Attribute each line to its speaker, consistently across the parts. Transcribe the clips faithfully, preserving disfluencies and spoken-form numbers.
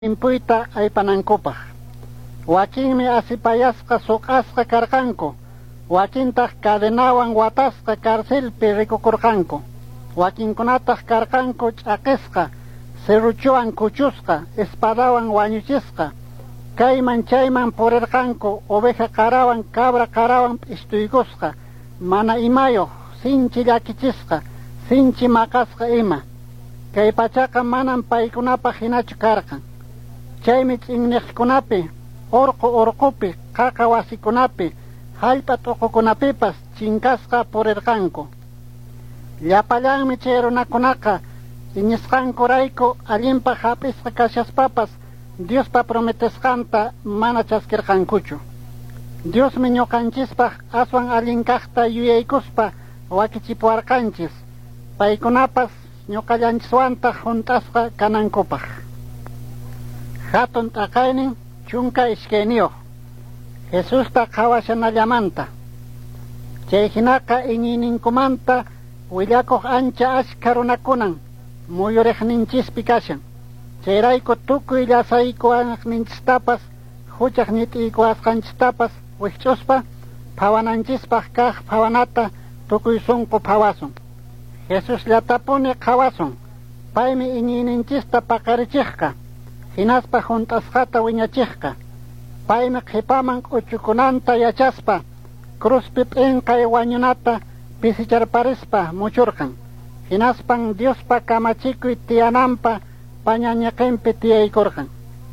Speaker 1: impuyta aypanankupaq. Wakinmi asipayasqa suqasqa karqanku, wakintaq cadenawan watasqa karcelpi rikukurqanku, wakinkunataq karqanku ch'aqisqa, serruchuwan kuchusqa, espadawan wañuchisqa, kayman chayman purirqanku, oveja qarawan cabra qarawan p'istuykusqa, mana imayuq, sinchi llakichisqa, sinchi maqasqa ima. Kay pachaqa manan paykunapaq hinachu karqan. Chaymi ch'inniqkunapi, urqu urqupi, qaqa wasikunapi, hallp'a t'uqukunapipas chinkasqa purirqanku. Llapallanmi chay runakunaqa iñisqankurayku allinpa hap'isqa kashaspapas Diospa prometesqanta mana chaskirqankuchu. Diosmi ñuqanchispaq aswan allinkaqta yuyaykuspa wakichipuwarqanchis, paykunapas ñuqallanchiswanta juntasqa kanankupaq. Hatun t'aqaynin chunka ishkayniyuq, Jesusta qhawashanallamanta. Chay hinaqa iñiyninkumanta willakuq ancha ashka runakunan muyuriqninchispi kashan. Chayrayku tukuy llasaykuwanaqninchistapas huchaq ñit'iykuwasqanchistapas wikch'uspa phawananchispaq kaq phawanata tukuy sunqu phawasun. Jesus llatapuni qhawasun, paymi iñiyninchista paqarichiqqa, hinaspa juntasqata wiñachiqqa. Paymi qhipaman k'uchukunanta yachaspa, cruzpi p'inqay wañunata pisicharparispa muchurqan. Hinaspan Diospa kamachikuy tiyananpa pañañiqinpi tiyaykurqan.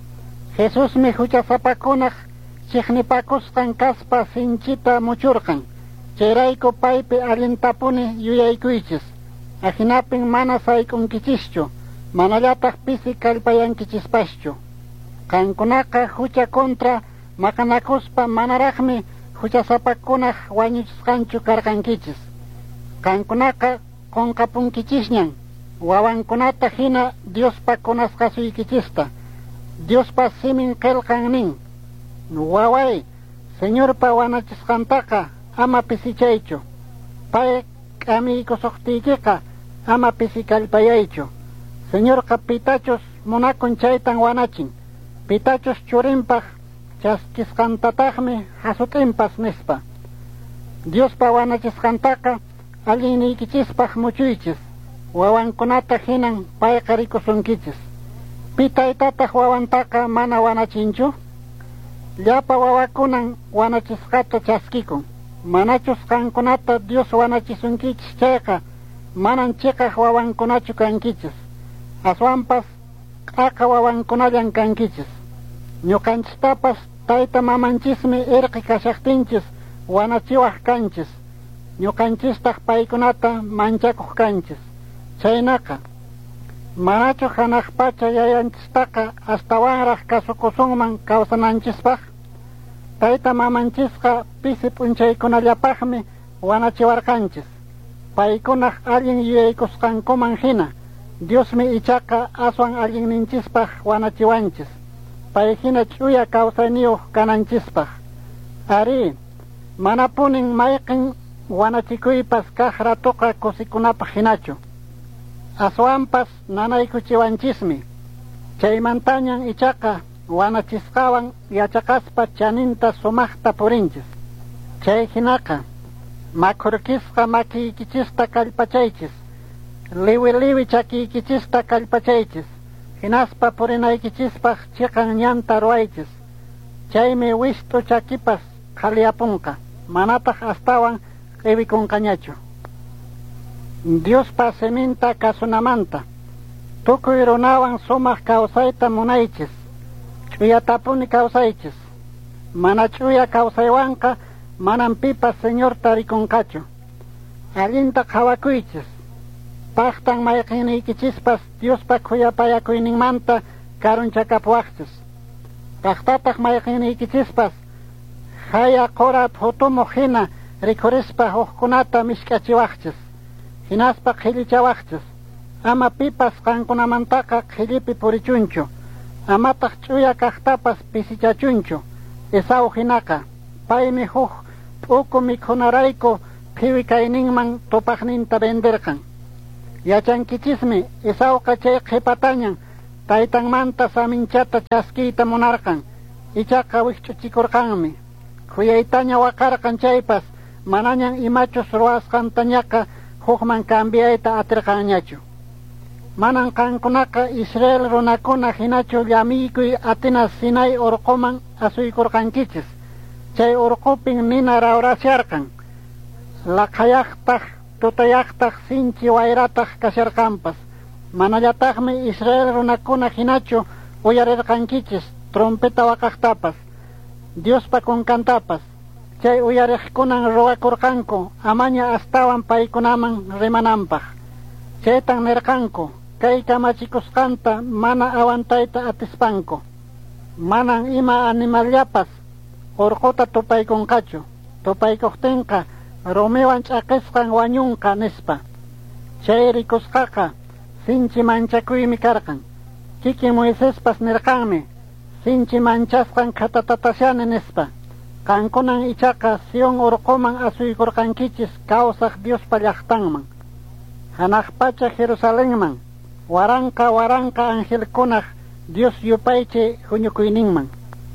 Speaker 1: Jesusmi huchasapakunaq chiqnipakusqan kaspa sinchita muchurqan. Chayrayku paypi allintapuni yuyaykuychis. Ahinapin mana sayk'unkichischu, manallataq pisi kallpayankichispaschu. Qankunaqa hucha kontra maqanakuspa manaraqmi huchasapakunaq wañuchisqanchu karqankichis. Qankunaqa qunqapunkichisñan, wawankunata hina Diospa kunasqasuykichista. Diospa simin qillqan nin: waway, Señorpa wanachisqantaqa ama pisichaychu. Pay k'amiykusuqtiykiqa ama pisikallpayaychu. Señorqa pitachus munakun chaytan wanachin, pitachus churinpaq chaskisqantataqmi hasut'inpas nispa. Diospa wanachisqantaqa allinniykichispaq muchuychis, wawankunata hinan payqa rikusunkichis. Pitaytataq wawantaqa mana wanachinchu? Llapa wawakunan wanachisqata chaskikun. Manachus qankunata Dios wanachisunkichis chayqa manan chiqaq wawankunachu kankichis. Aswanpas q'aqa wawankunallan kankichis. Ñuqanchistapas tayta mamanchismi irqi kashaqtinchis wanachiwaq kanchis. Ñuqanchistaq paykunata manchakuq kanchis. Chaynaqa manachu hanaq pacha yayanchistaqa astawanraq kasukusunman kawsananchispaq. Tayta mamanchisqa pisi p'unchaykunallapaqmi wanachiwarqanchis. Paykunaq allin yuyaykusqankuman hina Diosmi ichaqa aswan allinninchispaq wanachiwanchis. Pay hina ch'uya kawsayniyuq kananchispaq. Ari, manapunin mayqin wanachikuypas kaq ratuqa kusikunapaq hinachu. Aswanpas nanaykuchiwanchismi. Chaymantañan ichaqa wanachisqawan yachaqaspa chaninta sumaqta purinchis. Chay hinaqa makhurkisqa makiykichista kallpachaychis, liwi liwi chakiykichista kallpachaychis, hinaspa purinaykichispaq chiqan ñanta ruwaychis. Chaymi wishtu chakipas qhaliyapunqa, manataq astawan q'iwikunqañachu. Diospa seminta kasunamanta, tukuy runawan sumaq kawsayta munaychis, ch'uyatapuni kawsaychis. Mana ch'uya kawsaywanqa manan pipas Señorta rikunqachu. Allinta qhawakuychis, paqtan mayqinniykichispas Diospa khuyapayakuyninmanta karunchakapuwaqchis. Paqtataq mayqinniykichispas haya qura phutumuq hina rikhurispa huqkunata mishk'achiwaqchis, hinaspa qhillichawaqchis. Ama pipas qankunamantaqa qhillipi purichunchu, amataq ch'uya kaqtapas pisichachunchu. Esau hinaqa paymi huk p'uku mikhunarayku phiwi kayninman tupaqninta venderqan. Yachankichismi Esauqa chay qhipatañan taytanmanta saminchata chaskiyta munarqan ichaqa wikch'uchikurqanmi khuyaytaña waqarqan chaypas manañan imachus ruwasqantañaqa hukman cambiayta atirqanñachu manan qankunaqa Israel runakuna hinachu llamiykuy Atenas Sinai urquman asuykurqankichis chay urqupin nina rawrasharqan laqayaqtaq tutayaqtaq sinchi wayrataq kasharqanpas manallataqmi Israel runakuna hinachu uyarirqankichis trompeta waqaqtapas Diospa kunkantapas chay uyariqkunan ruwakurqanku amaña astawan paykunaman rimananpaq chaytan nirqanku kay kamachikusqanta mana awantayta atispanku manan ima animallapas urquta tupaykunqachu tupaykuqtinqa rumiwan ch'aqisqan wañunqa nispa chay rikusqaqa sinchi manchakuymi karqan kiki Moisespas nirqanmi sinchi manchasqan khatatatasyani nispa qankunan ichaqa Sion urquman asuykurqankichis kawsaq Diospa llaqtanman hanaq pacha Jerusalenman waranqa waranqa angelkunaq Dios yupaychi huñukuyninman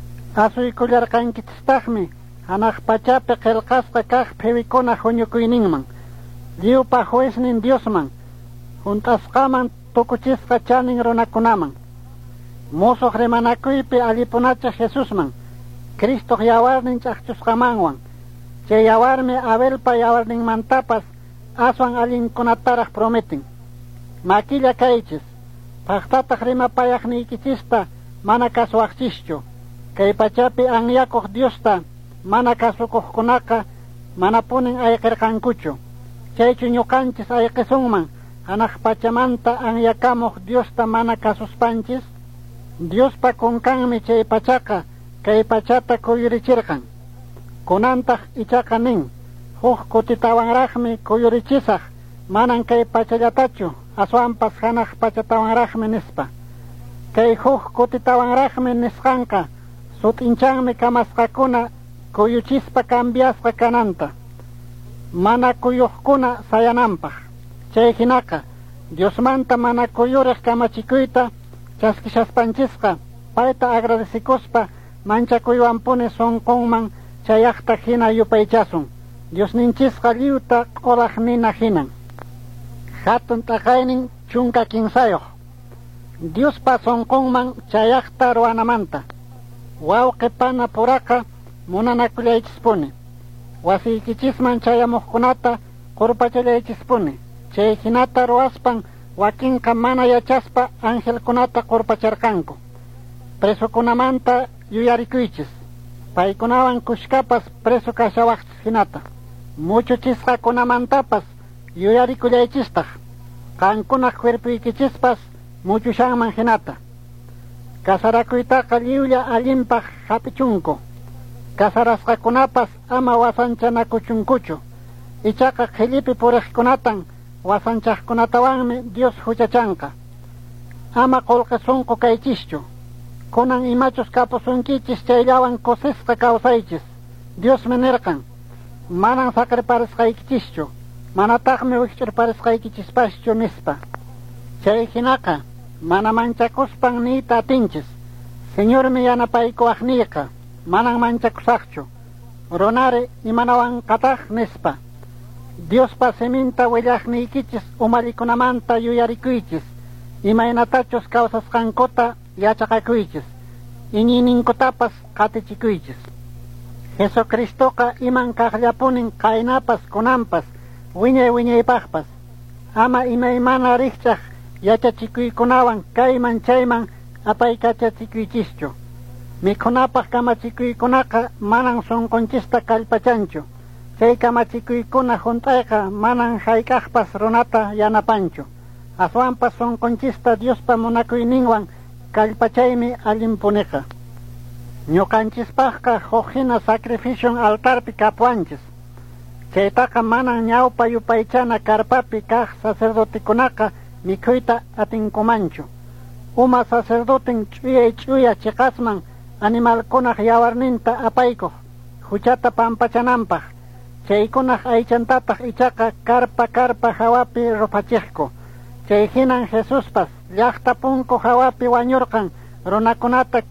Speaker 1: asuykullarqankichistajmi hanaq pachapi qillqasqa kaq phiwikuna huñukuyninman lliwpa jueznin Diosman hunt'asqaman tukuchisqa chanin runakunaman musuq rimanakuypi allipunacha Jesusman Cristo yawarnin ch'aqchusqamanwan chay yawarmi Abelpa yawarninmantapas aswan allinkunataraq prometin maquilla kaychis paqtataq rimapayaqniykichispa mana kasuwaqchischu kay pachapi anyakuq Diosta mana kasukuqkunaqa mana punin ayqirqankuchu chaychu ñuqanchis ayqisunman hanaq pachamanta anyakamuq Diosta mana kasuspanchis Diospa kunkanmi chay pachaqa kay pachata kuyurichirqan kunantaq ichaqa nin huk kutitawanraqmi kuyurichisaq manan kay pachallatachu aswanpas hanaq pachatawanraqmi nispa kay huk kutitawanraqmi nisqanqa sutinchaanmi kamasqakuna kuyuchispa cambiasqa kananta mana kuyuqkuna sayananpaq chay hinaqa Diosmanta mana kuyuriq kamachikuyta chaskishaspanchisqa payta agradecikuspa manchakuywanpuni sunqunman chayaqta hina yupaychasun Diosninchisqa lliwta qolaq nina hinan hatun t'aqaynin chunka kinsayuq Diospa sunqunman chayaqta ruwanamanta wawqi pana puraqa munanakullaychispuni wasiykichisman chayamuqkunata qurpachallaychispuni chay hinata ruwaspan wakinqa mana yachaspa angelkunata qurpacharqanku presukunamanta yuyarikuychis paykunawan kushkapas presu kashawaqchis hinata muchuchisqakunamantapas yuyarikullaychistaq qankunaq cuerpuykichispas muchushanman hinata kasarakuytaqa lliwlla allinpaq hapichunku kasarasqakunapas ama wasanchanakuchunkuchu ichaqa qhillipi puriqkunatan wasanchaqkunatawanmi Dios huchachanqa ama qullqisunqu kaychischu kunan imachus kapusunkichis chayllawan kusisqa kawsaychis Diosmi nirqan manan sacriparisqaykichischu manataqmi wikch'urparisqaykichispaschu nispa chay hinaqa mana manchakuspan niyta atinchis Señormi yanapaykuwaqniyqa manan manchakusaqchu runari imanawan qataq nispa Diospa siminta willaqniykichis umallikunamanta yuyarikuychis imaynatachus kawsasqankuta yachaqakuychis iñiyninkutapas qatichikuychis Jesucristoqa iman kaqllapunin qaynapas kunanpas wiñay wiñaypaqpas ama imaymana riqchaq yachachikuykunawan kayman chayman apaykachachikuychischu mikhunapaq kamachikuykunaqa manan sunqunchista kallpachanchu chay kamachikuykuna hunt'ayqa manan hayk'aqpas runata yanapanchu aswanpas sunqunchista Diospa munakuyninwan kallpachaymi allinpuniqa ñuqanchispaqqa huk-hina sacrificion altarpi kapuanchis chaytaqa manan ñawpa yupaychana karpapi kaq sacerdotikunaqa mikhuyta atinkumanchu uma sacerdoten ch'uyay ch'uya chiqasman animalkunaq yawarninta apaykuq huchata pampachananpaq chaykunaq aychantataq ichaqa karpa karpa hawapi rupachiqku chay hinan Jesuspas llaqta punku hawapi wañurqan runakunata